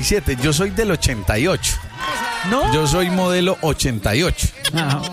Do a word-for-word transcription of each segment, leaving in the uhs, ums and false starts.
siete, yo soy del ochenta y ocho. ¿No? Yo soy modelo ochenta y ocho. Ah.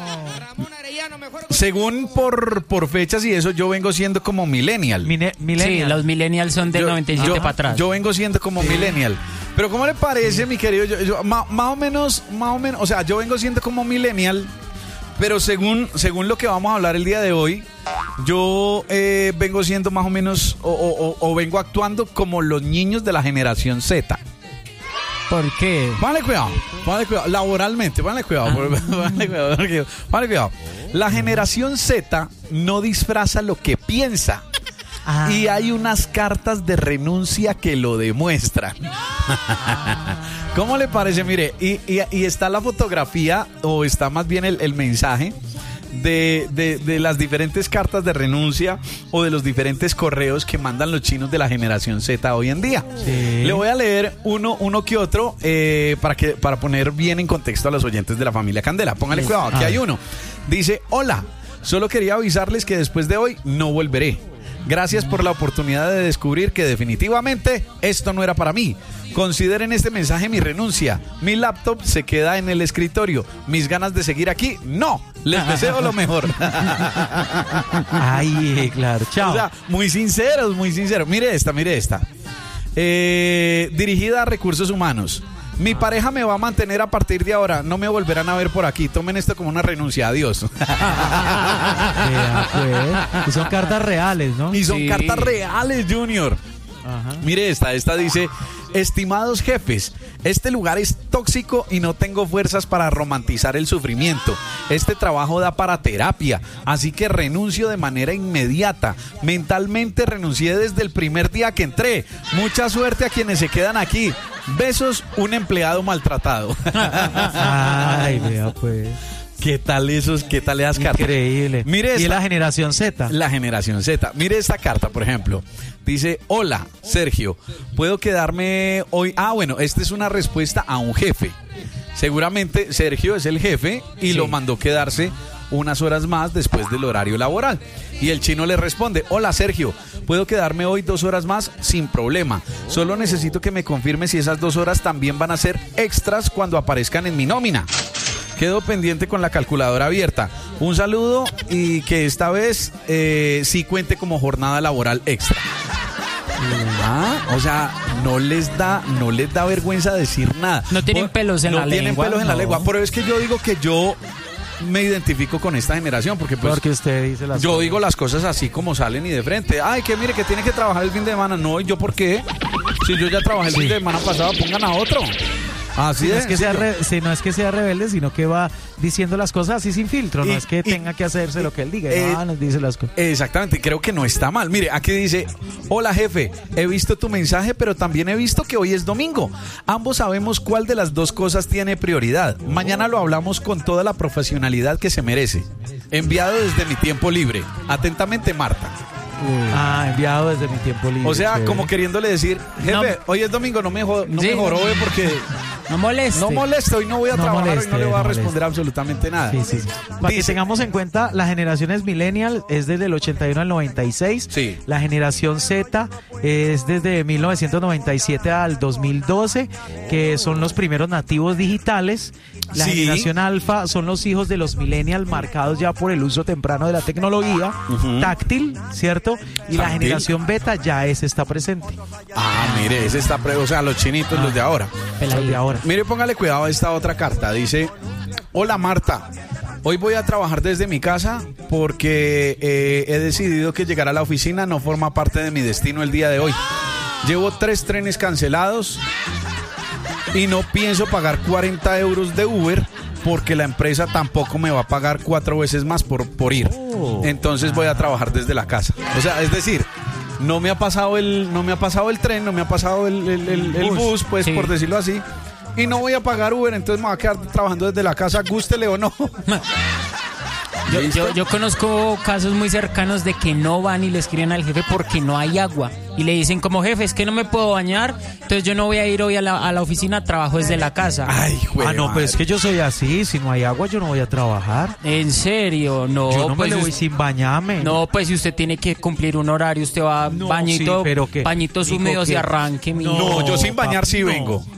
Según por, por fechas y eso, yo vengo siendo como millennial. Mine- millennial. Sí, los millennials son del Yo- noventa y siete yo- para atrás. Yo vengo siendo como millennial. Pero ¿cómo le parece, mi querido? Yo, yo- ma- más o menos, más o menos, o sea, yo vengo siendo como millennial, pero según, según lo que vamos a hablar el día de hoy, yo eh, vengo siendo más o menos, o, o- o- o vengo actuando como los niños de la generación Z. ¿Por qué? Póngale cuidado, póngale cuidado, laboralmente, póngale cuidado, póngale cuidado, póngale cuidado. La generación Z no disfraza lo que piensa. Ah. Y hay unas cartas de renuncia que lo demuestran. ¿Cómo le parece? Mire, y, y- y está la fotografía, o está más bien el, el mensaje de, de- de las diferentes cartas de renuncia o de los diferentes correos que mandan los chinos de la generación Z hoy en día. Sí. Le voy a leer uno, uno que otro eh, para, que, para poner bien en contexto a los oyentes de la familia Candela. Póngale cuidado, aquí hay uno. Dice, hola, solo quería avisarles que después de hoy no volveré. Gracias por la oportunidad de descubrir que definitivamente esto no era para mí. Consideren este mensaje mi renuncia. Mi laptop se queda en el escritorio. Mis ganas de seguir aquí, no. Les deseo lo mejor. Ay, claro. Chao. O sea, muy sinceros, muy sinceros. Mire esta, mire esta. Eh, dirigida a recursos humanos. Mi pareja me va a mantener a partir de ahora. No me volverán a ver por aquí. Tomen esto como una renuncia. Adiós. Vea, pues. Y son cartas reales, ¿no? Y son Sí. cartas reales, Junior. Ajá. Mire esta, esta dice, estimados jefes, este lugar es tóxico y no tengo fuerzas para romantizar el sufrimiento. Este trabajo da para terapia, así que renuncio de manera inmediata. Mentalmente renuncié desde el primer día que entré. Mucha suerte a quienes se quedan aquí. Besos, un empleado maltratado. Ay, vea, pues. ¿Qué tal esos, qué tal esas cartas? Increíble. Mire y esta. la generación Z. La generación Z. Mire esta carta, por ejemplo. Dice, hola, Sergio, ¿puedo quedarme hoy? Ah, bueno, esta es una respuesta a un jefe. Seguramente Sergio es el jefe y Sí. lo mandó quedarse unas horas más después del horario laboral. Y el chino le responde, hola Sergio, ¿puedo quedarme hoy dos horas más? Sin problema. Solo necesito que me confirme si esas dos horas también van a ser extras cuando aparezcan en mi nómina. Quedo pendiente con la calculadora abierta. Un saludo y que esta vez eh, sí cuente como jornada laboral extra. Ah, o sea, no les da, no les da vergüenza decir nada. No tienen Por- pelos en no la tienen lengua, pelos en la no. lengua. Pero es que yo digo que yo me identifico con esta generación porque pues Porque usted dice las yo cosas. digo las cosas así como salen y de frente. Ay, que mire que tiene que trabajar el fin de semana. No, ¿y yo por qué? Si yo ya trabajé el fin de semana pasado, pongan a otro. Así Si no, de es que sea sencillo. re- si no es que sea rebelde, sino que va diciendo las cosas así sin filtro. Y- no es que y- tenga que hacerse lo que él diga. eh, no, nos dice las cosas. Exactamente, creo que no está mal. Mire, aquí dice, hola jefe, he visto tu mensaje, pero también he visto que hoy es domingo. Ambos sabemos cuál de las dos cosas tiene prioridad. Mañana lo hablamos con toda la profesionalidad que se merece. Enviado desde mi tiempo libre. Atentamente, Marta. Ah, enviado desde mi tiempo libre. O sea, chévere. como queriéndole decir, jefe, No. hoy es domingo, no me, jo- no Sí. me jorobe porque No moleste. no moleste, hoy no voy a No trabajar, moleste, hoy no le voy a no responder moleste. absolutamente nada. Sí, sí. Para que Dice- tengamos en cuenta, la generación es millennial, es desde el ochenta y uno al noventa y seis. Sí. La generación Z es desde mil novecientos noventa y siete al dos mil doce, que son los primeros nativos digitales. La Sí. generación alfa son los hijos de los millennials marcados ya por el uso temprano de la tecnología Ujú. táctil, ¿cierto? Y la Táctil. generación beta ya es está presente. Ah, mire, ese está, pre- o sea, los chinitos, los de ahora. Los de ahora. Mire, póngale cuidado a esta otra carta. Dice, hola Marta, hoy voy a trabajar desde mi casa porque eh, he decidido que llegar a la oficina no forma parte de mi destino el día de hoy. Llevo tres trenes cancelados y no pienso pagar cuarenta euros de Uber porque la empresa tampoco me va a pagar cuatro veces más por, por ir. Oh. Entonces voy a trabajar desde la casa. O sea, es decir, no me ha pasado el, no me ha pasado el tren, no me ha pasado el, el- el- el Bus. bus, pues Sí. por decirlo así. Y no voy a pagar Uber, entonces me voy a quedar trabajando desde la casa, gústele o no. Yo, ¿Listo? yo, yo conozco casos muy cercanos de que no van y le escriben al jefe porque no hay agua. Y le dicen como, jefe, es que no me puedo bañar, entonces yo no voy a ir hoy a la, a la oficina, trabajo desde la casa. Ay, güey. Ah, no, pues es que yo soy así. Si no hay agua, yo no voy a trabajar. ¿En serio? No, yo no pues me le voy us- sin bañarme. no, pues si usted tiene que cumplir un horario, usted va No, bañito, sí, pero ¿qué? pañitos Digo húmedos y que- arranque, mi No, yo sin bañar sí no. vengo.